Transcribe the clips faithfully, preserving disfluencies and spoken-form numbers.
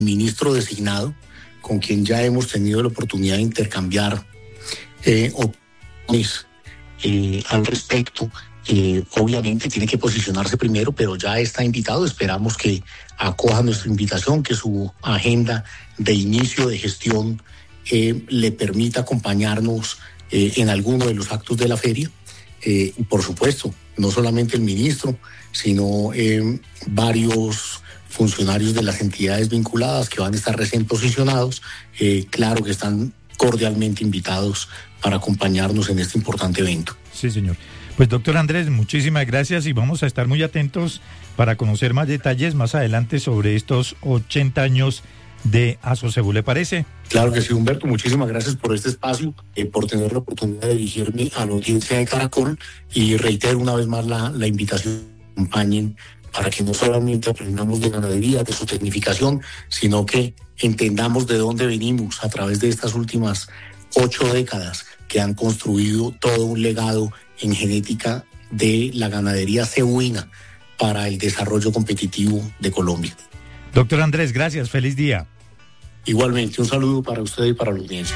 ministro designado, con quien ya hemos tenido la oportunidad de intercambiar eh, opiniones eh, al respecto. Eh, obviamente tiene que posicionarse primero, pero ya está invitado. Esperamos que acoja nuestra invitación, que su agenda de inicio de gestión eh, le permita acompañarnos eh, en alguno de los actos de la feria. Eh, y por supuesto, no solamente el ministro, sino eh, varios funcionarios de las entidades vinculadas que van a estar recién posicionados, eh, claro que están cordialmente invitados para acompañarnos en este importante evento. Sí, señor. Pues doctor Andrés, muchísimas gracias y vamos a estar muy atentos para conocer más detalles más adelante sobre estos ochenta años de Asocebú, ¿le parece? Claro que sí, Humberto, muchísimas gracias por este espacio, eh, por tener la oportunidad de dirigirme a la audiencia de Caracol y reitero una vez más la, la invitación que acompañen para que no solamente aprendamos de ganadería, de su tecnificación, sino que entendamos de dónde venimos a través de estas últimas ocho décadas que han construido todo un legado en genética de la ganadería cebuina para el desarrollo competitivo de Colombia. Doctor Andrés, gracias, feliz día. Igualmente, un saludo para usted y para la audiencia.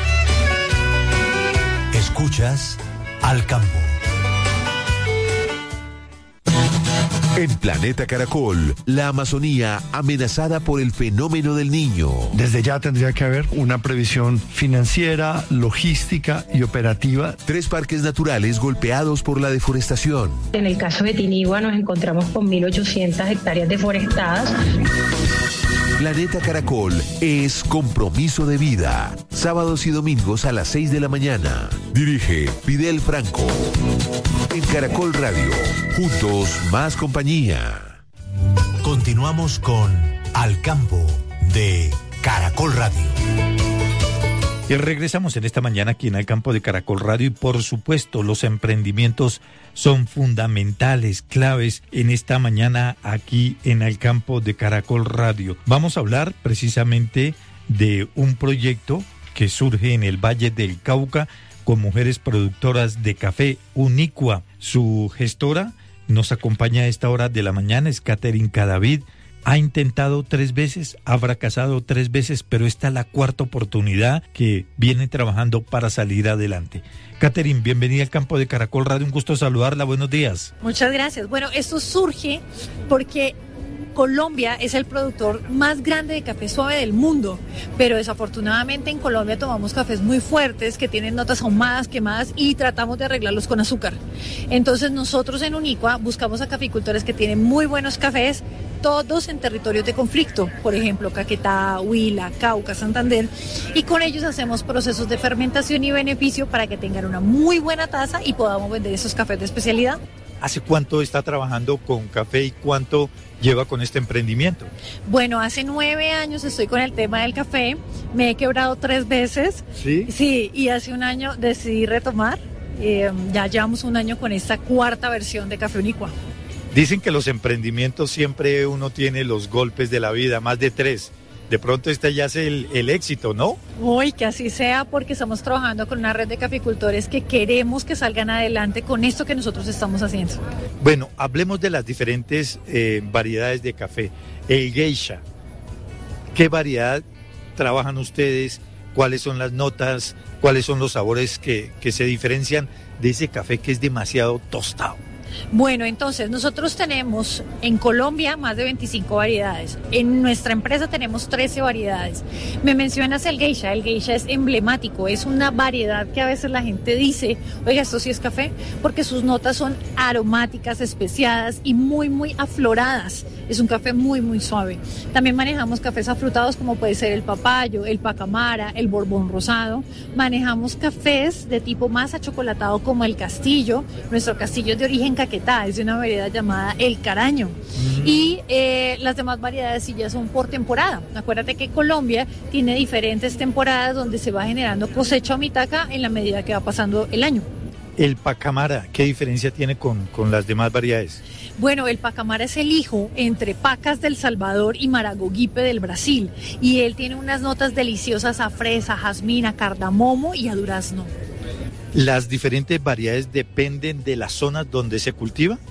Escuchas Al Campo. En Planeta Caracol, la Amazonía amenazada por el fenómeno del Niño. Desde ya tendría que haber una previsión financiera, logística y operativa. Tres parques naturales golpeados por la deforestación. En el caso de Tinigua nos encontramos con mil ochocientas hectáreas deforestadas. Planeta Caracol es compromiso de vida. Sábados y domingos a las seis de la mañana. Dirige Fidel Franco. En Caracol Radio. Juntos más compañía. Continuamos con Al Campo de Caracol Radio. Y regresamos en esta mañana aquí en Al Campo de Caracol Radio y por supuesto los emprendimientos son fundamentales, claves en esta mañana aquí en Al Campo de Caracol Radio. Vamos a hablar precisamente de un proyecto que surge en el Valle del Cauca con mujeres productoras de café, Unicua. Su gestora nos acompaña a esta hora de la mañana, es Catherine Cadavid. Ha intentado tres veces, ha fracasado tres veces, pero esta es la cuarta oportunidad que viene trabajando para salir adelante. Catherine, bienvenida al Campo de Caracol Radio, un gusto saludarla, buenos días. Muchas gracias. Bueno, esto surge porque Colombia es el productor más grande de café suave del mundo, pero desafortunadamente en Colombia tomamos cafés muy fuertes que tienen notas ahumadas, quemadas y tratamos de arreglarlos con azúcar. Entonces nosotros en Unicua buscamos a caficultores que tienen muy buenos cafés, todos en territorios de conflicto, por ejemplo Caquetá, Huila, Cauca, Santander, y con ellos hacemos procesos de fermentación y beneficio para que tengan una muy buena taza y podamos vender esos cafés de especialidad. ¿Hace cuánto está trabajando con café y cuánto lleva con este emprendimiento? Bueno, hace nueve años estoy con el tema del café, me he quebrado tres veces. ¿Sí? Sí, y hace un año decidí retomar, eh, ya llevamos un año con esta cuarta versión de Café Unicua. Dicen que los emprendimientos siempre uno tiene los golpes de la vida, más de tres. De pronto este ya es el, el éxito, ¿no? Uy, que así sea, porque estamos trabajando con una red de caficultores que queremos que salgan adelante con esto que nosotros estamos haciendo. Bueno, hablemos de las diferentes eh, variedades de café. El geisha, ¿qué variedad trabajan ustedes? ¿Cuáles son las notas? ¿Cuáles son los sabores que, que se diferencian de ese café que es demasiado tostado? Bueno, entonces nosotros tenemos en Colombia más de veinticinco variedades. En nuestra empresa tenemos trece variedades. Me mencionas el geisha. El geisha es emblemático, es una variedad que a veces la gente dice, oiga, esto sí es café, porque sus notas son aromáticas, especiadas y muy, muy afloradas. Es un café muy, muy suave. También manejamos cafés afrutados como puede ser el papayo, el pacamara, el borbón rosado. Manejamos cafés de tipo más achocolatado como el castillo. Nuestro castillo es de origen Caquetá, es de una variedad llamada el caraño. Mm. Y eh, las demás variedades sí ya son por temporada. Acuérdate que Colombia tiene diferentes temporadas donde se va generando cosecha o mitaca en la medida que va pasando el año. El pacamara, ¿qué diferencia tiene con, con las demás variedades? Bueno, el pacamara es el hijo entre pacas del Salvador y maragogipe del Brasil. Y él tiene unas notas deliciosas a fresa, jazmín, a cardamomo y a durazno. ¿Las diferentes variedades dependen de las zonas donde se cultiva?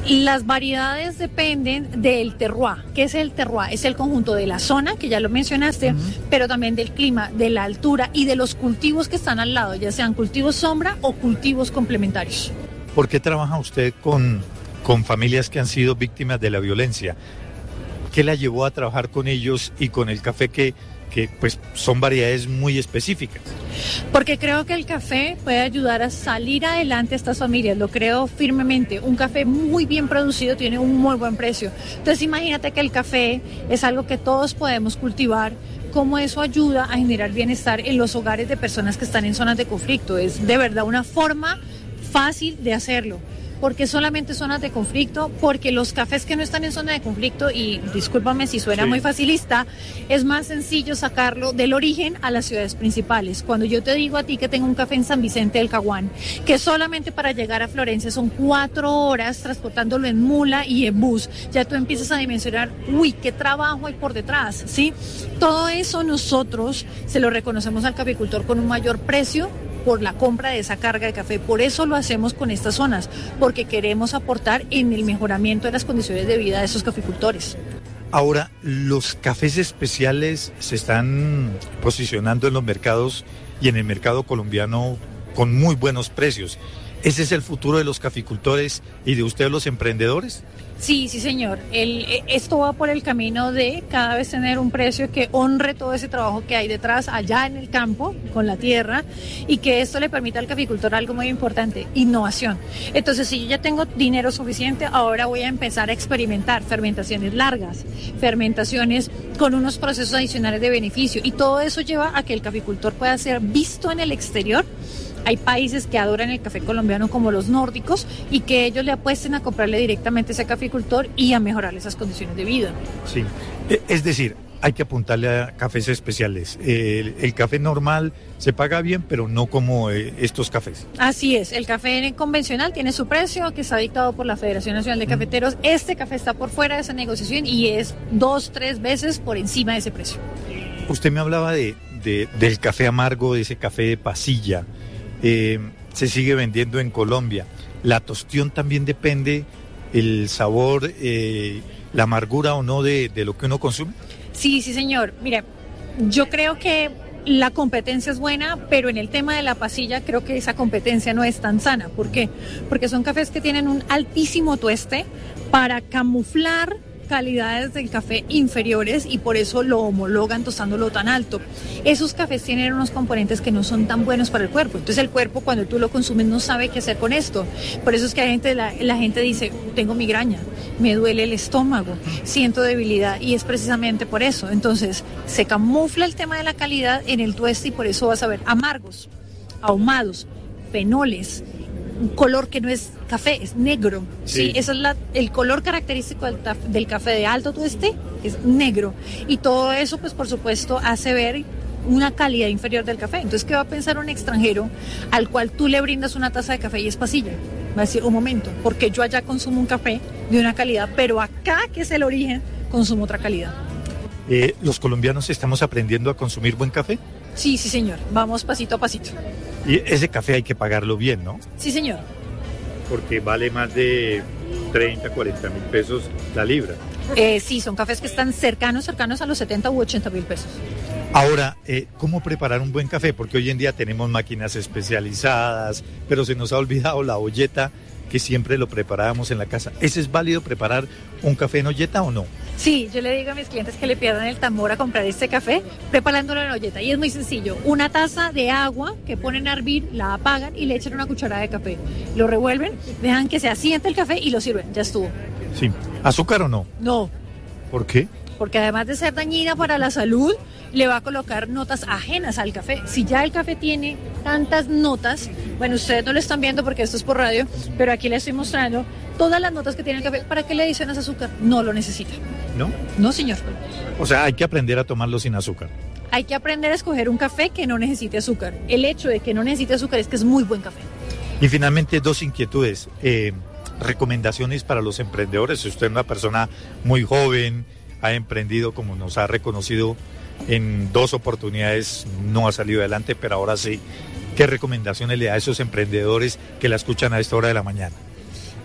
Las variedades dependen del terroir. ¿Qué es el terroir? Es el conjunto de la zona, que ya lo mencionaste, uh-huh. pero también del clima, de la altura y de los cultivos que están al lado, ya sean cultivos sombra o cultivos complementarios. ¿Por qué trabaja usted con, con familias que han sido víctimas de la violencia? ¿Qué la llevó a trabajar con ellos y con el café que... que pues son variedades muy específicas? Porque creo que el café puede ayudar a salir adelante a estas familias, lo creo firmemente. Un café muy bien producido tiene un muy buen precio. Entonces imagínate que el café es algo que todos podemos cultivar, cómo eso ayuda a generar bienestar en los hogares de personas que están en zonas de conflicto. Es de verdad una forma fácil de hacerlo. Porque solamente zonas de conflicto, porque los cafés que no están en zona de conflicto, y discúlpame si suena sí. muy facilista, es más sencillo sacarlo del origen a las ciudades principales. Cuando yo te digo a ti que tengo un café en San Vicente del Caguán, que solamente para llegar a Florencia son cuatro horas transportándolo en mula y en bus, ya tú empiezas a dimensionar, uy, qué trabajo hay por detrás, ¿sí? Todo eso nosotros se lo reconocemos al caficultor con un mayor precio por la compra de esa carga de café. Por eso lo hacemos con estas zonas, porque queremos aportar en el mejoramiento de las condiciones de vida de esos caficultores. Ahora, los cafés especiales se están posicionando en los mercados y en el mercado colombiano con muy buenos precios. ¿Ese es el futuro de los caficultores y de ustedes los emprendedores? Sí, sí señor. El, esto va por el camino de cada vez tener un precio que honre todo ese trabajo que hay detrás, allá en el campo, con la tierra, y que esto le permita al caficultor algo muy importante, innovación. Entonces, si yo ya tengo dinero suficiente, ahora voy a empezar a experimentar fermentaciones largas, fermentaciones con unos procesos adicionales de beneficio, y todo eso lleva a que el caficultor pueda ser visto en el exterior. Hay países que adoran el café colombiano como los nórdicos y que ellos le apuesten a comprarle directamente a ese caficultor y a mejorar esas condiciones de vida. Sí, es decir, hay que apuntarle a cafés especiales. El, el café normal se paga bien, pero no como eh, estos cafés. Así es, el café convencional tiene su precio que está dictado por la Federación Nacional de Cafeteros. Este café está por fuera de esa negociación y es dos, tres veces por encima de ese precio. Usted me hablaba de, de, del café amargo, de ese café de pasilla. Eh, se sigue vendiendo en Colombia. La tostión también depende el sabor, eh, la amargura o no de, de lo que uno consume. Sí, sí señor. Mire, yo creo que la competencia es buena, pero en el tema de la pasilla creo que esa competencia no es tan sana. ¿Por qué? Porque son cafés que tienen un altísimo tueste para camuflar calidades del café inferiores y por eso lo homologan tostándolo tan alto. Esos cafés tienen unos componentes que no son tan buenos para el cuerpo, entonces el cuerpo cuando tú lo consumes no sabe qué hacer con esto. Por eso es que la gente, la, la gente dice, tengo migraña, me duele el estómago, siento debilidad, y es precisamente por eso. Entonces se camufla el tema de la calidad en el tueste y por eso vas a ver amargos, ahumados, fenoles, un color que no es café, es negro. Sí, sí, ese es la, el color característico del, del café de alto tueste, es negro. Y todo eso, pues por supuesto, hace ver una calidad inferior del café. Entonces, ¿qué va a pensar un extranjero al cual tú le brindas una taza de café y es pasilla? Va a decir, un momento, porque yo allá consumo un café de una calidad, pero acá, que es el origen, consumo otra calidad. Eh, ¿Los colombianos estamos aprendiendo a consumir buen café? Sí, sí, señor. Vamos pasito a pasito. Y ese café hay que pagarlo bien, ¿no? Sí, señor. Porque vale más de treinta, cuarenta mil pesos la libra. Eh, sí, son cafés que están cercanos, cercanos a los setenta u ochenta mil pesos. Ahora, eh, ¿cómo preparar un buen café? Porque hoy en día tenemos máquinas especializadas, pero se nos ha olvidado la olleta, que siempre lo preparábamos en la casa. ¿Ese es válido preparar un café en olleta o no? Sí, yo le digo a mis clientes que le pierdan el tambor a comprar este café preparándolo en olleta. Y es muy sencillo. Una taza de agua que ponen a hervir, la apagan y le echan una cucharada de café. Lo revuelven, dejan que se asiente el café y lo sirven. Ya estuvo. Sí. ¿Azúcar o no? No. ¿Por qué? Porque además de ser dañina para la salud, le va a colocar notas ajenas al café. Si ya el café tiene tantas notas, bueno, ustedes no lo están viendo porque esto es por radio, pero aquí les estoy mostrando todas las notas que tiene el café. ¿Para qué le adicionas azúcar? No lo necesita. ¿No? No, señor. O sea, hay que aprender a tomarlo sin azúcar. Hay que aprender a escoger un café que no necesite azúcar. El hecho de que no necesite azúcar es que es muy buen café. Y finalmente, dos inquietudes. Eh, recomendaciones para los emprendedores. Usted es una persona muy joven, ha emprendido, como nos ha reconocido en dos oportunidades, no ha salido adelante, pero ahora sí. ¿Qué recomendaciones le da a esos emprendedores que la escuchan a esta hora de la mañana?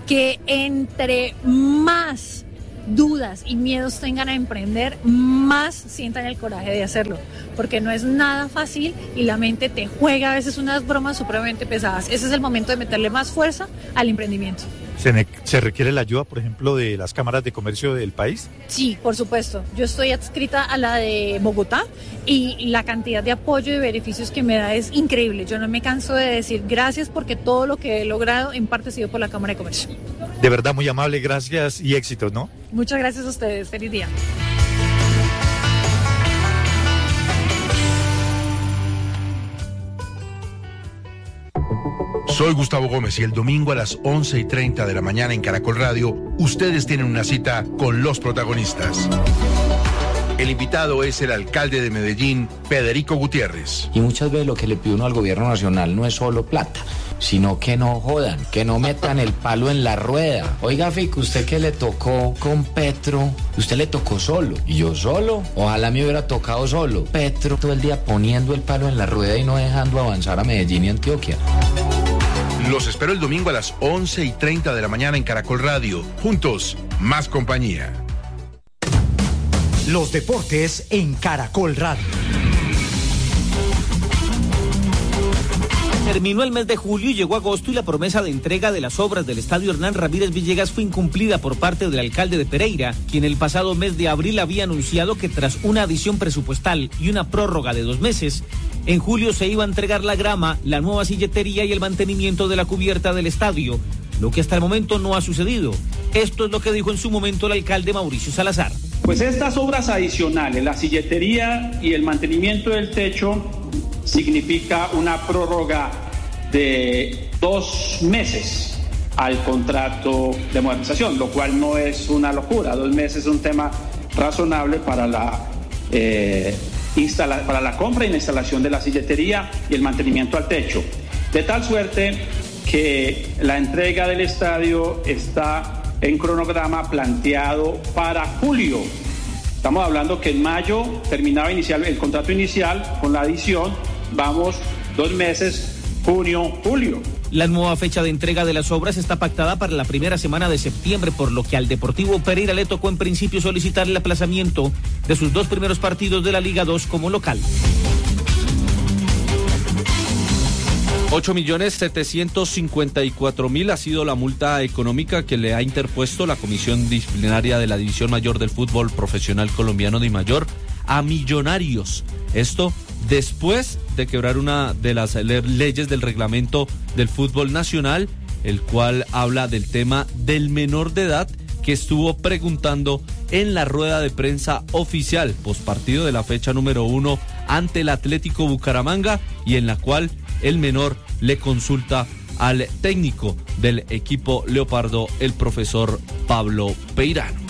que entre más dudas y miedos tengan a emprender, más sientan el coraje de hacerlo, porque no es nada fácil y la mente te juega a veces unas bromas supremamente pesadas. Ese es el momento de meterle más fuerza al emprendimiento. ¿Se, ne- ¿Se requiere la ayuda, por ejemplo, de las cámaras de comercio del país? Sí, por supuesto. Yo estoy adscrita a la de Bogotá y la cantidad de apoyo y beneficios que me da es increíble. Yo no me canso de decir gracias porque todo lo que he logrado en parte ha sido por la Cámara de Comercio. De verdad, muy amable, gracias y éxitos, ¿no? Muchas gracias a ustedes. Feliz día. Soy Gustavo Gómez y el domingo a las once y treinta de la mañana en Caracol Radio, ustedes tienen una cita con los protagonistas. El invitado es el alcalde de Medellín, Federico Gutiérrez. Y muchas veces lo que le pide uno al gobierno nacional no es solo plata, sino que no jodan, que no metan el palo en la rueda. Oiga, Fico, usted que le tocó con Petro, usted le tocó solo. Y yo solo, ojalá me hubiera tocado solo. Petro todo el día poniendo el palo en la rueda y no dejando avanzar a Medellín y Antioquia. Los espero el domingo a las once y treinta de la mañana en Caracol Radio. Juntos, más compañía. Los deportes en Caracol Radio. Terminó el mes de julio y llegó agosto y la promesa de entrega de las obras del estadio Hernán Ramírez Villegas fue incumplida por parte del alcalde de Pereira, quien el pasado mes de abril había anunciado que tras una adición presupuestal y una prórroga de dos meses, en julio se iba a entregar la grama, la nueva silletería y el mantenimiento de la cubierta del estadio, lo que hasta el momento no ha sucedido. Esto es lo que dijo en su momento el alcalde Mauricio Salazar. Pues estas obras adicionales, la silletería y el mantenimiento del techo, significa una prórroga de dos meses al contrato de modernización, lo cual no es una locura. Dos meses es un tema razonable para la, eh, instala- para la compra y la instalación de la silletería y el mantenimiento al techo. De tal suerte que la entrega del estadio está en cronograma planteado para julio. Estamos hablando que en mayo terminaba inicial, el contrato inicial con la adición, vamos dos meses, junio, julio. La nueva fecha de entrega de las obras está pactada para la primera semana de septiembre, por lo que al Deportivo Pereira le tocó en principio solicitar el aplazamiento de sus dos primeros partidos de la Liga dos como local. ocho millones setecientos cincuenta y cuatro mil ha sido la multa económica que le ha interpuesto la Comisión Disciplinaria de la División Mayor del Fútbol Profesional Colombiano DIMAYOR a Millonarios. Esto después de quebrar una de las leyes del reglamento del fútbol nacional, el cual habla del tema del menor de edad que estuvo preguntando en la rueda de prensa oficial postpartido de la fecha número uno ante el Atlético Bucaramanga, y en la cual el menor le consulta al técnico del equipo Leopardo, el profesor Pablo Peirano.